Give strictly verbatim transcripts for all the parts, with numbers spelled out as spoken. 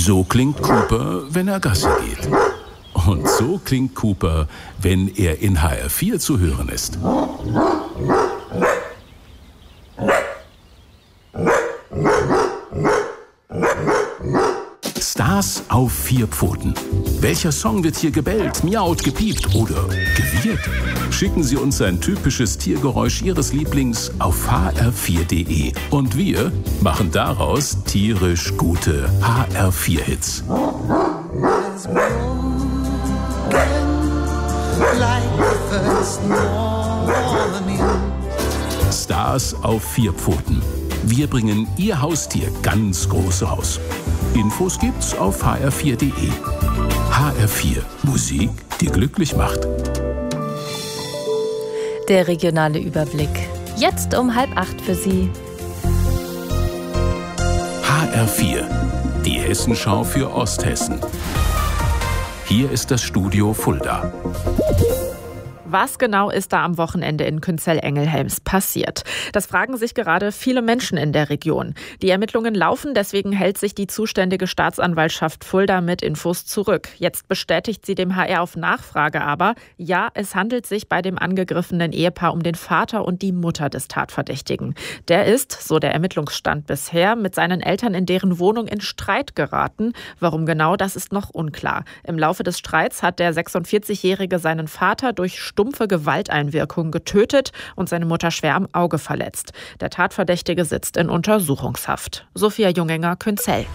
So klingt Cooper, wenn er Gassi geht. Und so klingt Cooper, wenn er in H R vier zu hören ist. Stars auf vier Pfoten. Welcher Song wird hier gebellt, miaut, gepiept oder gewirrt? Schicken Sie uns ein typisches Tiergeräusch Ihres Lieblings auf h r vier punkt d e. Und wir machen daraus tierisch gute H R vier Hits. Stars auf vier Pfoten. Wir bringen Ihr Haustier ganz groß raus. Infos gibt's auf h r vier punkt d e. H R vier. Musik, die glücklich macht. Der regionale Überblick. Jetzt um halb acht für Sie. H R vier. Die Hessenschau für Osthessen. Hier ist das Studio Fulda. Was genau ist da am Wochenende in Künzell-Engelhelms passiert? Das fragen sich gerade viele Menschen in der Region. Die Ermittlungen laufen, deswegen hält sich die zuständige Staatsanwaltschaft Fulda mit Infos zurück. Jetzt bestätigt sie dem H R auf Nachfrage aber, ja, es handelt sich bei dem angegriffenen Ehepaar um den Vater und die Mutter des Tatverdächtigen. Der ist, so der Ermittlungsstand bisher, mit seinen Eltern in deren Wohnung in Streit geraten. Warum genau, das ist noch unklar. Im Laufe des Streits hat der sechsundvierzigjährige seinen Vater durch stumpfe Gewalteinwirkung getötet und seine Mutter schwer am Auge verletzt. Der Tatverdächtige sitzt in Untersuchungshaft. Sophia Jungenger, Künzell.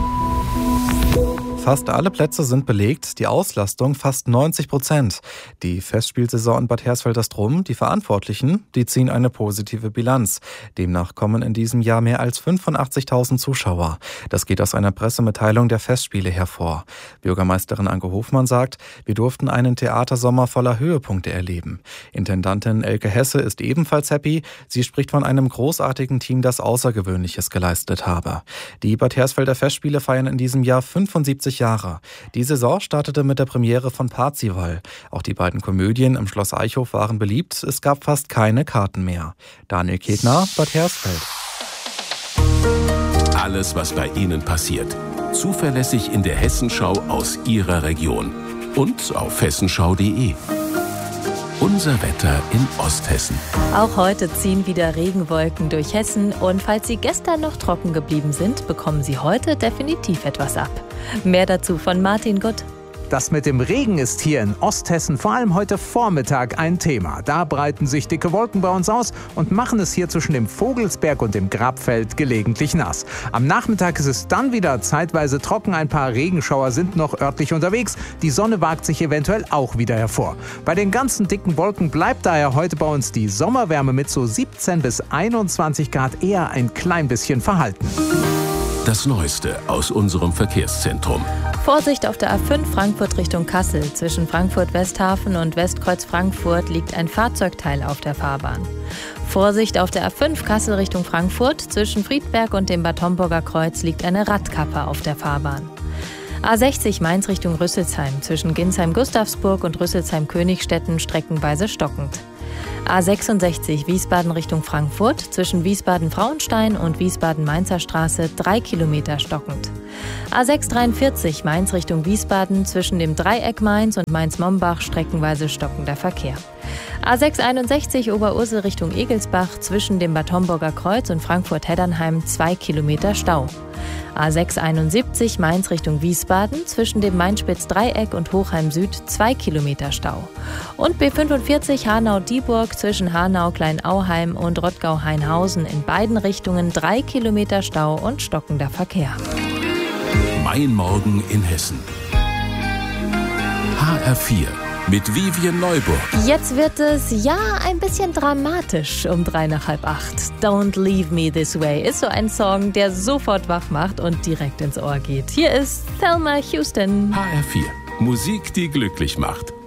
Fast alle Plätze sind belegt, die Auslastung fast neunzig Prozent. Die Festspielsaison in Bad Hersfelder-Strum, die Verantwortlichen, die ziehen eine positive Bilanz. Demnach kommen in diesem Jahr mehr als fünfundachtzigtausend Zuschauer. Das geht aus einer Pressemitteilung der Festspiele hervor. Bürgermeisterin Anke Hofmann sagt, wir durften einen Theatersommer voller Höhepunkte erleben. Intendantin Elke Hesse ist ebenfalls happy. Sie spricht von einem großartigen Team, das Außergewöhnliches geleistet habe. Die Bad Hersfelder Festspiele feiern in diesem Jahr fünfundsiebzig Jahre. Die Saison startete mit der Premiere von Parzival. Auch die beiden Komödien im Schloss Eichhof waren beliebt. Es gab fast keine Karten mehr. Daniel Ketner, Bad Hersfeld. Alles, was bei Ihnen passiert. Zuverlässig in der Hessenschau aus Ihrer Region. Und auf hessenschau punkt d e. Unser Wetter in Osthessen. Auch heute ziehen wieder Regenwolken durch Hessen und falls Sie gestern noch trocken geblieben sind, bekommen Sie heute definitiv etwas ab. Mehr dazu von Martin Gutt. Das mit dem Regen ist hier in Osthessen vor allem heute Vormittag ein Thema. Da breiten sich dicke Wolken bei uns aus und machen es hier zwischen dem Vogelsberg und dem Grabfeld gelegentlich nass. Am Nachmittag ist es dann wieder zeitweise trocken. Ein paar Regenschauer sind noch örtlich unterwegs. Die Sonne wagt sich eventuell auch wieder hervor. Bei den ganzen dicken Wolken bleibt daher heute bei uns die Sommerwärme mit so siebzehn bis einundzwanzig Grad eher ein klein bisschen verhalten. Das Neueste aus unserem Verkehrszentrum. Vorsicht auf der A fünf Frankfurt Richtung Kassel. Zwischen Frankfurt-Westhafen und Westkreuz Frankfurt liegt ein Fahrzeugteil auf der Fahrbahn. Vorsicht auf der A fünf Kassel Richtung Frankfurt. Zwischen Friedberg und dem Bad Homburger Kreuz liegt eine Radkappe auf der Fahrbahn. A sechzig Mainz Richtung Rüsselsheim. Zwischen Ginsheim-Gustavsburg und Rüsselsheim-Königstetten streckenweise stockend. A sechsundsechzig Wiesbaden Richtung Frankfurt, zwischen Wiesbaden-Frauenstein und Wiesbaden-Mainzer Straße drei Kilometer stockend. A sechshundertdreiundvierzig Mainz Richtung Wiesbaden, zwischen dem Dreieck Mainz und Mainz-Mombach streckenweise stockender Verkehr. A sechshunderteinundsechzig Oberursel Richtung Egelsbach, zwischen dem Bad Homburger Kreuz und Frankfurt-Heddernheim zwei Kilometer Stau. A sechshunderteinundsiebzig Mainz Richtung Wiesbaden, zwischen dem Mainspitz-Dreieck und Hochheim Süd zwei Kilometer Stau. Und B fünfundvierzig Hanau-Dieburg zwischen Hanau-Kleinauheim und Rottgau-Hainhausen in beiden Richtungen drei Kilometer Stau und stockender Verkehr. Mein Morgen in Hessen. H R vier mit Vivian Neuburg. Jetzt wird es ja ein bisschen dramatisch um drei nach halb acht. Don't Leave Me This Way ist so ein Song, der sofort wach macht und direkt ins Ohr geht. Hier ist Thelma Houston. H R vier. Musik, die glücklich macht.